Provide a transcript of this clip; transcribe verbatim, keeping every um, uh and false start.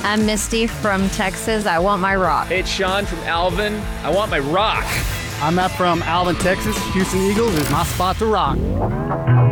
I'm Misty from Texas. I want my rock. Hey, it's Sean from Alvin. I want my rock. I'm Matt from Alvin, Texas. Houston Eagles is my spot to rock.